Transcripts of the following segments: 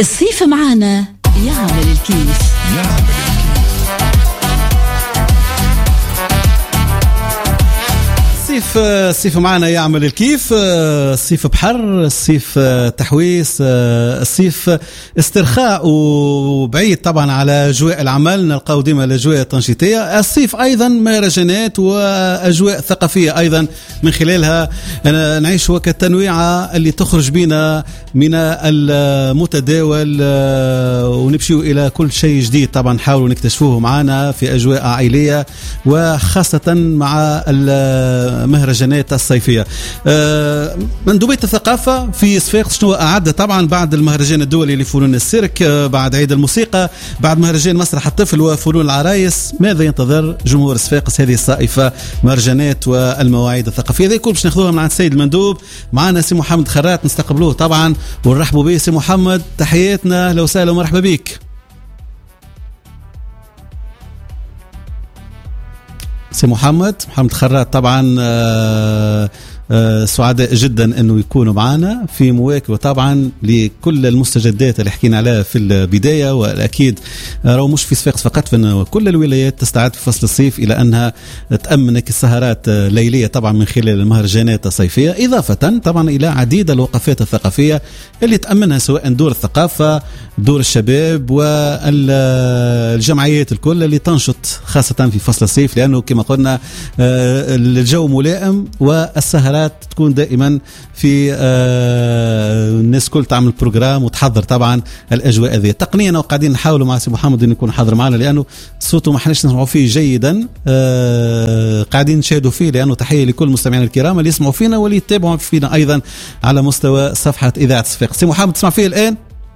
الصيف معانا يعمل الكيف. الصيف معنا يعمل الكيف. الصيف بحر، الصيف تحويس، الصيف استرخاء وبعيد طبعا على أجواء العمل، نلقاو ديما الأجواء التنشيطية. الصيف أيضا مهرجانات وأجواء ثقافية أيضا من خلالها نعيش وكالتنويعة اللي تخرج بنا من المتداول ونمشيو إلى كل شيء جديد. طبعا نحاولوا نكتشفوه معنا في أجواء عائلية وخاصة مع مهرجانات الصيفية. مندوبية الثقافة في صفاقس شنو أعد طبعا بعد المهرجان الدولي لفنون السيرك، بعد عيد الموسيقى، بعد مهرجان مسرح الطفل وفنون العرايس، ماذا ينتظر جمهور صفاقس هذه الصائفة مهرجانات والمواعيد الثقافية؟ هذه كل باش ناخذوها من عند السيد المندوب. معنا سي محمد خرات نستقبلوه طبعا ونرحبوا به. سي محمد تحياتنا، اهلا وسهلا ومرحبا بك. سي محمد خرات طبعا سعداء جدا انه يكونوا معنا في مواكبه طبعا لكل المستجدات اللي حكينا عليها في البدايه، واكيد راهو مش في صفاقس فقط، فإن كل الولايات تستعد في فصل الصيف الى انها تامنك السهرات الليليه طبعا من خلال المهرجانات الصيفيه، اضافه طبعا الى عديد الوقفات الثقافيه اللي تامنها سواء دور الثقافه، دور الشباب والجمعيات الكل اللي تنشط خاصه في فصل الصيف، لانه كما قلنا الجو ملائم والسهرات تكون دائما في الناس كل تعمل بروجرام وتحضر طبعا الاجواء هذه. تقنيا وقاعدين نحاولوا مع سي محمد انه يكون حاضر معنا لانه صوته ما حناش نسمعوا فيه جيدا، قاعدين نشاهدوا فيه، لانه تحيه لكل المستمعين الكرام اللي يسمعوا فينا واللي يتابعوا فينا ايضا على مستوى صفحه اذاعه صفاقس. سي محمد تسمع فيه الان؟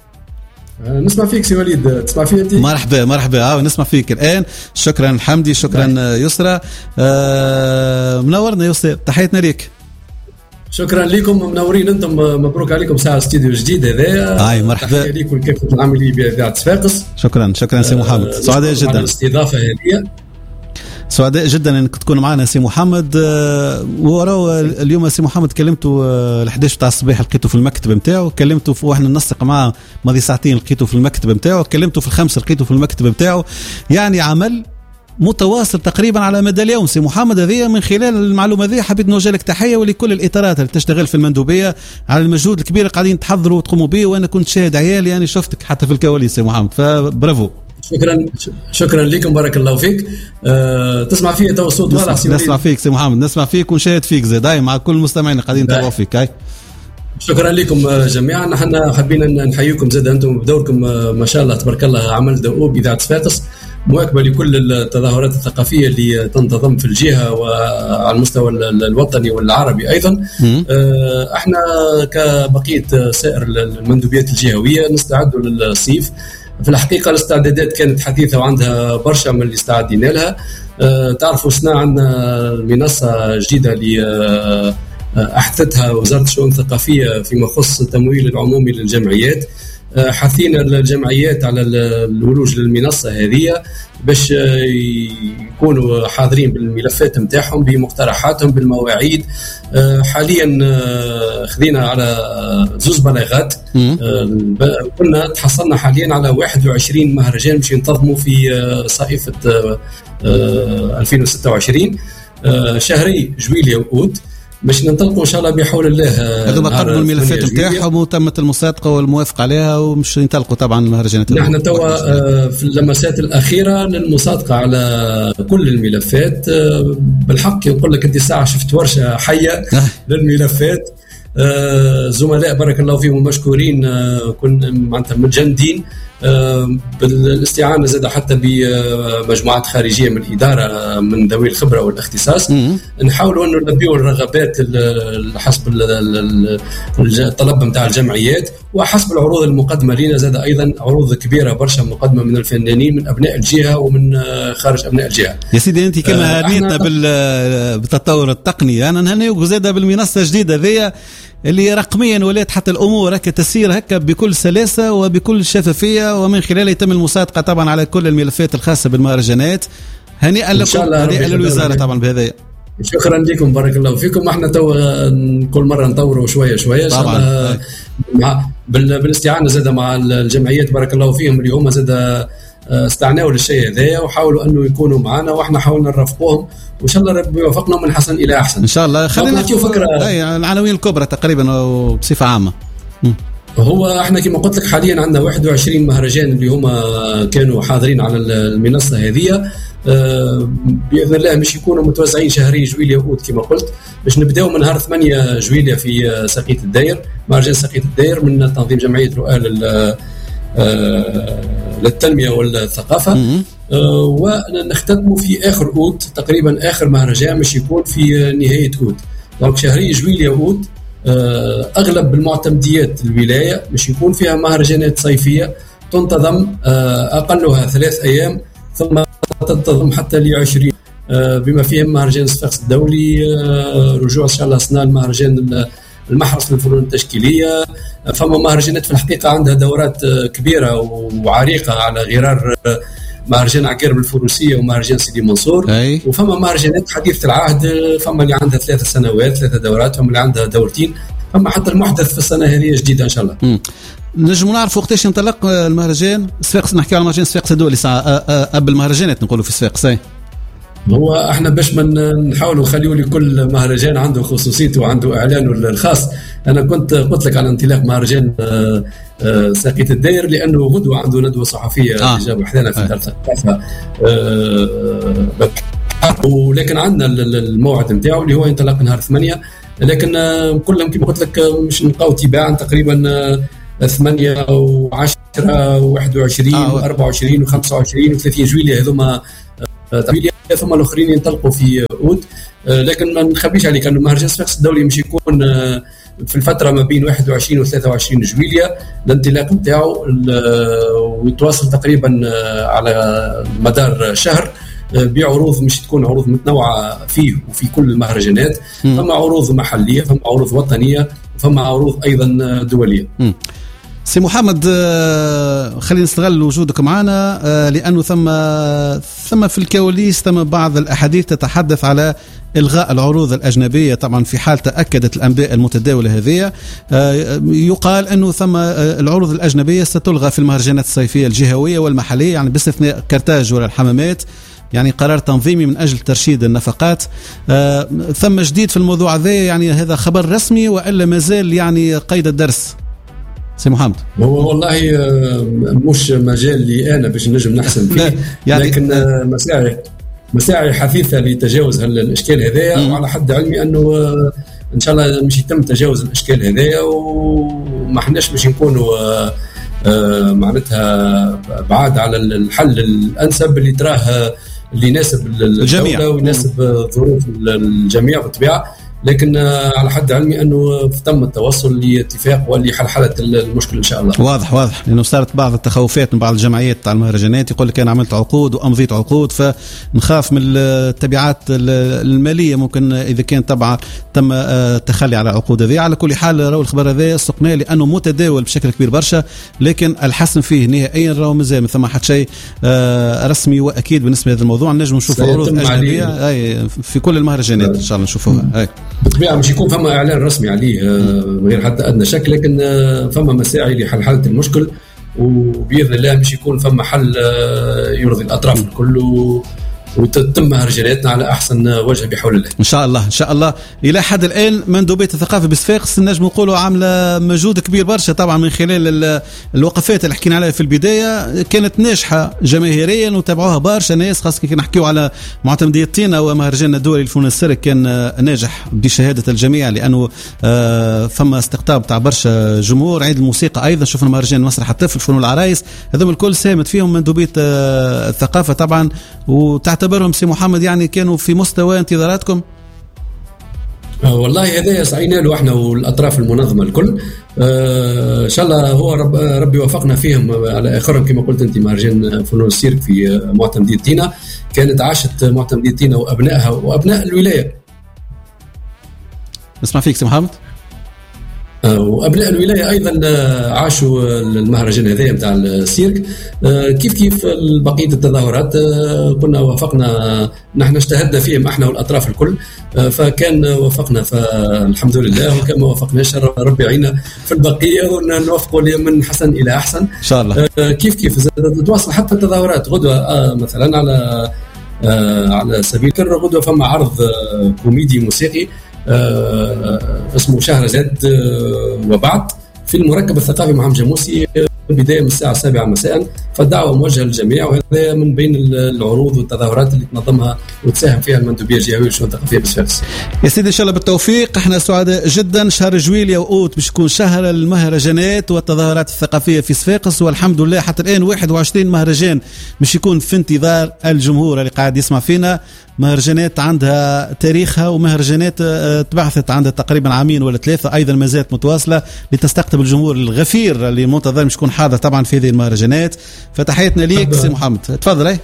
نسمع فيك سي وليد، تسمع فيك انت؟ مرحبا نسمع فيك الان. شكرا حمدي، شكرا يسرى، منورنا يسرى، تحياتنا ليك. شكرا لكم، منورين انتم، مبروك عليكم ساعه استديو جديد هذا. مرحبا تحيه لكم كيف العمليه باذاعه صفاقس. شكرا سي محمد، سعداء جدا الاستضافه هذه، سعداء جدا انك تكون معنا سي محمد. وراو اليوم سي محمد كلمته 11 تاع الصباح، لقيته في المكتب نتاعو، كلمته واحنا ننسق معاه ماضي ساعتين لقيته في المكتب نتاعو، كلمته في 5 لقيته في المكتب نتاعو، يعني عمل متواصل تقريبا على مدى اليوم. سي محمد هذه من خلال المعلومه هذه حبيت نوجه لك تحيه ولكل الاطارات اللي تشتغل في المندوبيه على المجهود الكبير اللي قاعدين تحضروا وتقوموا به، وانا كنت شاهد عيالي يعني شفتك حتى في الكواليس سي محمد، فبرافو. شكرا لكم، بارك الله فيك. تسمع فيه تو الصوت واضح سي نسمع فيك سي محمد، نسمع فيك ونشاهد فيك زي دايما مع كل المستمعين قاعدين يتابعوا فيك. هاي شكرا لكم جميعا. نحن حابين نحييكم زاد انتم بدوركم ما شاء الله تبارك الله، عمل دؤوب اذاعه صفاقس مواكبه لكل التظاهرات الثقافيه اللي تنتظم في الجهه وعلى المستوى الوطني والعربي ايضا. احنا كبقيه سائر المندوبيات الجهويه نستعد للصيف. في الحقيقه الاستعدادات كانت حديثه وعندها برشا من اللي استعدينا لها. تعرفوا سنا عندنا منصه جديده اللي احدثتها وزاره الشؤون الثقافيه فيما يخص التمويل العمومي للجمعيات. حثينا الجمعيات على الولوج للمنصه هذه باش يكونوا حاضرين بالملفات نتاعهم بمقترحاتهم بالمواعيد. حاليا خذينا على 2 بلاغات، كنا تحصلنا حاليا على 21 مهرجان باش ينتظموا في صيفه 2026 شهري جويلية وأود، باش ننطلقوا ان شاء الله بحول الله. هذوما قدموا الملفات نتاعهم وتمت المصادقه والموافقه عليها ومش ينطلقوا طبعا المهرجانات. نحن توا في اللمسات الاخيره للمصادقه على كل الملفات. بالحق يقول لك انت ساعه شفت ورشه حيه للملفات. زملاء بارك الله فيهم مشكورين، كنا معناتها متجندين بالاستعانه زاد حتى بمجموعات خارجيه من الاداره من ذوي الخبره والاختصاص. نحاولوا انه نلبيوا الرغبات حسب الطلب نتاع الجمعيات وحسب العروض المقدمه لنا. زاد ايضا عروض كبيره برشا مقدمه من الفنانين من ابناء الجهه ومن خارج ابناء الجهه. يا سيدي انت كما هنيتنا بالتطور التقني، انا نهنيوك زاد بالمنصه الجديده ذي اللي رقميا ولات حتى الامور هكا تسير هكا بكل سلاسه وبكل شفافيه، ومن خلالها يتم المصادقه طبعا على كل الملفات الخاصه بالمهرجانات. هنيئا لكم، هنيئا للوزاره طبعا بهذا. شكرا لكم، بارك الله فيكم. احنا كل مره نطوروا شويه طبعا بالاستعانه زاد مع الجمعيات بارك الله فيهم اللي هم زاد استعناوا للشيء هذا وحاولوا انه يكونوا معنا، واحنا حاولنا نرافقوهم وان شاء الله ربي يوفقنا من حسن الى احسن ان شاء الله. خلينا نشوف فكره العناوين الكبرى تقريبا وبصفه عامه. هو احنا كما قلت لك حاليا عندنا 21 مهرجان اللي هما كانوا حاضرين على المنصه هذه. باذن الله مش يكونوا متوزعين شهري جويليا وأوت كما قلت، باش نبداو من نهار 8 جويليا في ساقية الداير، مهرجان ساقية الداير من تنظيم جمعيه رؤال للتنميه والثقافه. ونختتموا في اخر أوت، تقريبا اخر مهرجان مش يكون في نهايه أوت. دونك شهري جويليا وأوت اغلب المعتمديات الولايه مش يكون فيها مهرجانات صيفيه تنتظم اقلها 3 ايام ثم تنتظم حتى ل20، بما فيهم مهرجان صفاقس الدولي، رجوع ان شاء الله سنة المهرجان المحرص للفنون التشكيليه. فما مهرجانات في الحقيقه عندها دورات كبيره وعريقه على غرار مهرجان عقارب الفروسيه ومهرجان سيدي منصور. وفما مهرجانات حديثه العهد، فما اللي عندها 3 سنوات 3 دورات، فما اللي عندها دورتين، فما حتى المحدث في السنه هذه جديده ان شاء الله. نجم نعرف وقتاش ينطلق المهرجان صفاقس؟ نحكي على مهرجان صفاقس الدولي ساعه قبل المهرجانات نقولوا في صفاقس. هو احنا باش من نحاولوا نخليوا لكل مهرجان عنده خصوصيته وعنده اعلانه الخاص. انا كنت قلت لك على انطلاق مهرجان ساقية الداير لانه غدوه عنده ندوه صحفيه جاب حدانا في دار الثقافه، ولكن عندنا الموعد نتاعو اللي هو ينطلق نهار 8. لكن كلهم كما قلت لك مش نلقاو تباعا، تقريبا 8 و10 و21 و24 و25 و30 جويليا هذوما ثم الاخرين ينطلقوا في أوت. لكن ما نخبيش عليك انه مهرجان صفاقس الدولي مش يكون في الفتره ما بين 21 و 23 جويليا الانطلاق نتاعو، ويتواصل تقريبا على مدار شهر بعروض مش تكون عروض متنوعه فيه وفي كل المهرجانات. فما عروض محليه، فما عروض وطنيه، فما عروض ايضا دوليه. سي محمد، خلينا نستغل وجودك معنا لأنه ثم في الكواليس ثم بعض الأحاديث تتحدث على إلغاء العروض الأجنبية. طبعا في حال تأكدت الأنباء المتداولة هذه يقال أنه ثم العروض الأجنبية ستلغى في المهرجانات الصيفية الجهوية والمحلية، يعني باستثناء كرتاج ولا الحمامات، يعني قرار تنظيمي من أجل ترشيد النفقات. ثم جديد في الموضوع هذا، يعني هذا خبر رسمي وإلا مازال يعني قيد الدرس؟ سي محمد، هو والله مش مجال لي أنا باش نجم نحسن فيه، يعني لكن مساعي حثيثة لتجاوز الإشكال هذايا. وعلى حد علمي أنه إن شاء الله مش يتم تجاوز الإشكال هذايا، وما حناش باش نكونوا معناتها بعاد على الحل الأنسب اللي تراه اللي يناسب الجميع ويناسب ظروف الجميع بالطبيعة. لكن على حد علمي أنه تم التوصل لاتفاق واللي حلحلة المشكلة إن شاء الله. واضح لأنه صارت بعض التخوفات من بعض الجمعيات تاع المهرجانات، يقول لك أنا عملت عقود وأمضيت عقود، فنخاف من التبعات المالية ممكن إذا كان طبعا تم التخلي على العقود هذه. على كل حال راهو الخبر هذا سقناه لأنه متداول بشكل كبير برشا، لكن الحسم فيه نهائيا راهو مازال ثم حد شيء رسمي وأكيد بالنسبة لهذا الموضوع. نجم نشوف عروض أجنبية في كل المهرجانات إن شاء الله نشوفوها. بالطبيعة مش يكون فما إعلان رسمي عليه غير حتى أدنى شك، لكن فما مساعي لحل المشكل، وبإذن الله مش يكون فما حل يرضي الأطراف الكل وتتم مهرجاناتنا على أحسن وجه بحول الله إن شاء الله. إن شاء الله. إلى حد الآن مندوبية الثقافة بصفاقس نجم نقولوا عاملة مجهود كبير برشا، طبعا من خلال الوقفات اللي حكينا عليها في البداية كانت ناجحة جماهيريا وتابعوها برشا ناس، خاصة كي نحكيو على معتمدية طينة ومهرجان الدولي للفنون السيرك كان ناجح بشهادة الجميع، لأنه فما استقطاب تاع برشا جمهور. عيد الموسيقى أيضا شفنا مهرجان مسرح الطفل، فنون العرايس، هذول الكل ساهمت فيهم مندوبية الثقافة طبعا. وتعتبرهم سي محمد يعني كانوا في مستوى انتظاراتكم؟ والله هذا سعينا له احنا والاطراف المنظمه الكل. ان شاء الله هو ربي وفقنا فيهم على اخرهم. كما قلت انت مهرجان فنون السيرك في معتمدية طينة كانت عاشت معتمدية طينة وابنائها وابناء الولايه. نسمع فيك سي محمد. وابناء الولايه ايضا عاشوا المهرجان هذايا نتاع السيرك كيف بقيه التظاهرات. كنا وافقنا، نحن اجتهدنا فيهم احنا والاطراف الكل، فكان وافقنا فالحمد لله، وكان ما وافقناش ربي يعينا في البقيه ونوفقوا من حسن الى احسن ان شاء الله. كيف تواصل حتى التظاهرات غدوه مثلا على سبيل الذكر، غدوه فما عرض كوميدي موسيقي اسمه شهرزاد وبعد في المركب الثقافي محمد جاموسي، بداية من الساعة 7 مساء. فالدعوة موجهة للجميع، وهذا من بين العروض والتظاهرات اللي تنظمها وتساهم فيها المندوبية الجهوية للشؤون الثقافية بصفاقس. يا سيدي إن شاء الله بالتوفيق، احنا سعداء جدا. شهر جويليا وأوت باش يكون شهر المهرجانات والتظاهرات الثقافية في صفاقس، والحمد لله حتى الآن 21 مهرجان باش يكون في انتظار الجمهور اللي قاعد يسمع فينا. مهرجانات عندها تاريخها، ومهرجانات تبعثت عندها تقريبا عامين ولا 3 أيضا ما زالت متواصلة لتستقطب الجمهور الغفير اللي منتظر مش يكون حاضر طبعا في هذه المهرجانات. فتحياتنا ليك سي محمد، تفضل.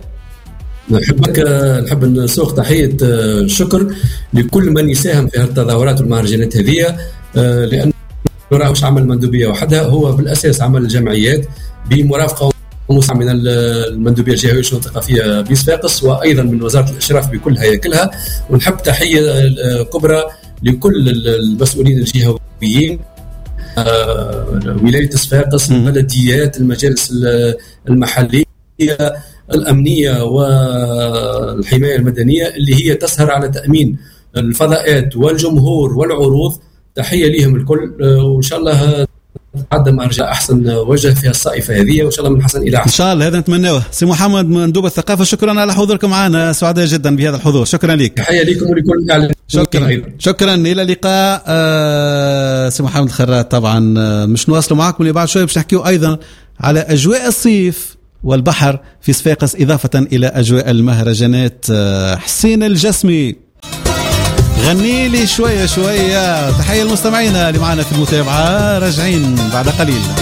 نحب نسوق تحية شكر لكل من يساهم في التظاهرات والمهرجانات هذه، لأن مش عمل مندوبية وحدها، هو بالأساس عمل الجمعيات بمرافقة من المندوبية الجهوية للشؤون الثقافية بصفاقس، وأيضا من وزارة الإشراف بكل هياكلها. ونحب تحية كبرى لكل المسؤولين الجهويين، ولاية صفاقس، البلديات، المجالس المحلية، الأمنية والحماية المدنية اللي هي تسهر على تأمين الفضاءات والجمهور والعروض. تحية لهم الكل، وإن شاء الله تعدى مهرجان أحسن وجه فيها الصائفة هذه، وإن شاء الله من حسن إلى أحسن. إن شاء الله هذا نتمناه. سي محمد مندوب الثقافة، شكرا على حضوركم معنا، سعداء جدا بهذا الحضور، شكرا لك. تحية لكم ولكل الإعلام. شكرا إلى اللقاء. سي محمد خرات. طبعا مش نواصلوا معكم اللي بعد شوي باش نحكيوا أيضا على أجواء الصيف والبحر في صفاقس، إضافة إلى أجواء المهرجانات. حسين الجسمي غني لي شوية. تحية المستمعين اللي معنا في المتابعة، راجعين بعد قليل.